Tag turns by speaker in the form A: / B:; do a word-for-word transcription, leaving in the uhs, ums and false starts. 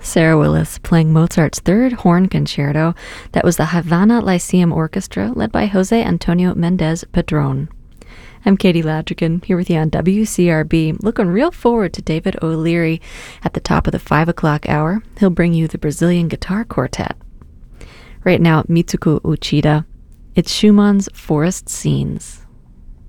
A: Sarah Willis playing Mozart's Third Horn Concerto. That was the Havana Lyceum Orchestra, led by Jose Antonio Mendez Padron. I'm Katie Ladrigan, here with you on W C R B, looking real forward to David O'Leary. At the top of the five o'clock hour, he'll bring you the Brazilian Guitar Quartet. Right now, Mitsuko Uchida. It's Schumann's Forest Scenes.